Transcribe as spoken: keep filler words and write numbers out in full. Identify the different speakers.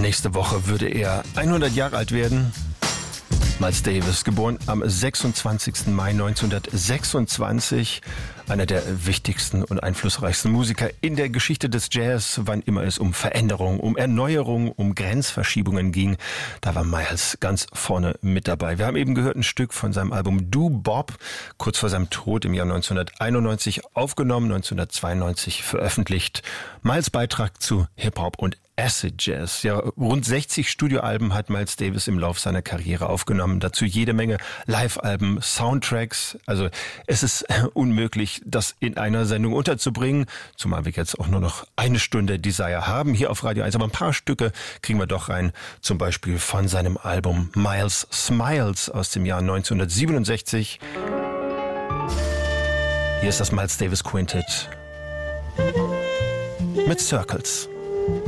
Speaker 1: Nächste Woche würde er hundert Jahre alt werden. Miles Davis, geboren am sechsundzwanzigsten Mai neunzehnhundertsechsundzwanzig, einer der wichtigsten und einflussreichsten Musiker in der Geschichte des Jazz. Wann immer es um Veränderung, um Erneuerung, um Grenzverschiebungen ging, da war Miles ganz vorne mit dabei. Wir haben eben gehört ein Stück von seinem Album Do Bop, kurz vor seinem Tod im Jahr neunzehnhunderteinundneunzig aufgenommen, neunzehnhundertzweiundneunzig veröffentlicht. Miles Beitrag zu Hip-Hop und Acid Jazz. Ja, rund sechzig Studioalben hat Miles Davis im Lauf seiner Karriere aufgenommen. Dazu jede Menge Live-Alben, Soundtracks. Also es ist unmöglich, das in einer Sendung unterzubringen. Zumal wir jetzt auch nur noch eine Stunde Desire haben hier auf Radio eins. Aber ein paar Stücke kriegen wir doch rein. Zum Beispiel von seinem Album Miles Smiles aus dem Jahr neunzehnhundertsiebenundsechzig. Hier ist das Miles Davis Quintet mit Circles.